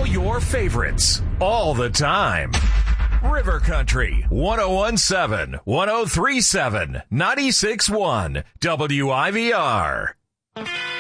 All your favorites, all the time. River Country, 1017, 1037, 96.1, WIVR.